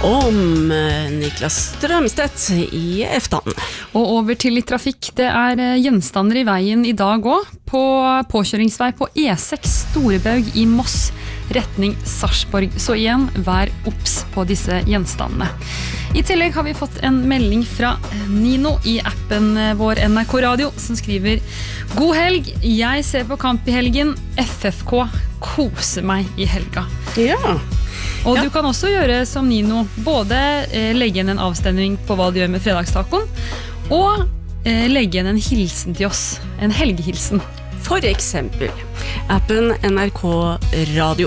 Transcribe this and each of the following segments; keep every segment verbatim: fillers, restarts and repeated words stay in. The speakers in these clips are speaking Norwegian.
om Niklas Strømstedt i Eftan. Og over til litt trafikk. Det er gjenstander i veien i dag også, på påkjøringsvei på E seks Storebaug i Moss, retning Sarpsborg. Så igjen, vær obs på disse gjenstandene. I tillegg har vi fått en melding fra Nino i appen vår N R K Radio, som skriver: God helg, jeg ser på kamp i helgen, F F K koser meg i helga. Ja. Og ja. Du kan også gjøre som Nino, både eh, legge inn en avstemning på hva du gjør med fredagstacoen, og eh, legge inn en hilsen til oss, en helgehilsen. For eksempel appen N R K Radio.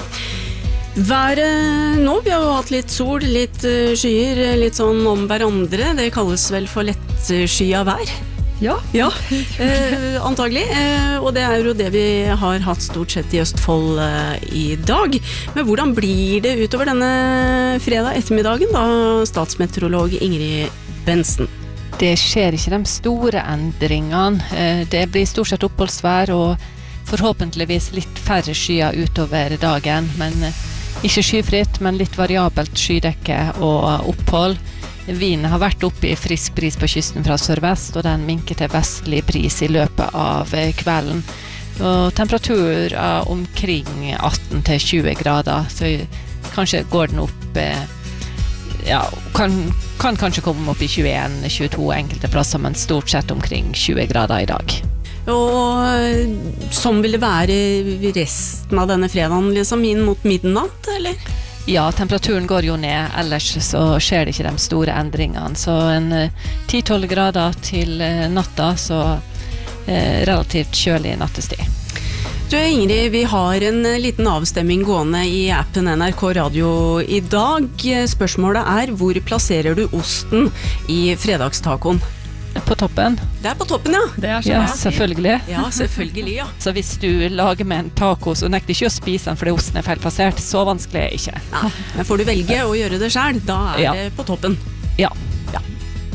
Været nå, vi har jo hatt litt sol, litt uh, skyer, litt sånn om hverandre. Det kalles vel for lettskyet vær. Ja, ja eh, antagelig. Eh, og det er jo det vi har hatt stort sett i Østfold eh, i dag. Men hvordan blir det utover denne fredag ettermiddagen da, statsmeteorolog Ingrid Bensen? Det skjer ikke de store endringene. Eh, det blir stort sett oppholdsvær og forhåpentligvis litt færre skyer utover dagen, men eh, ikke skyfritt, men litt variabelt skydekke og opphold. Vinden har vært oppe i frisk bris på kysten fra sørvest, og den minker til vestlig bris i løpet av kvelden. Og temperatur er omkring atten til tjue grader, så kanskje går den opp, ja, kan, kan kanskje komme opp i tjueen til tjueto enkelte plasser, men stort sett omkring tjue grader i dag. Og sånn vil det være resten av denne fredagen, liksom inn mot midnatt, eller? Ja, temperaturen går jo ned, ellers så skjer det ikke de store endringene. Så en ti til tolv grader til natta, så eh, relativt kjølig nattestid. Du Ingrid, vi har en liten avstemming gående i appen N R K Radio i dag. Spørsmålet er, hvor plasserer du osten i fredagstacoen? På toppen. Det er på toppen, ja. Det er så ja, bra. selvfølgelig. Ja, selvfølgelig, ja. Så hvis du lager med en taco, så nekter ikke å spise den fordi osten er feilplassert. Så vanskelig er det ikke. Nei, men får du velge å gjøre det selv, da er ja. det på toppen. Ja.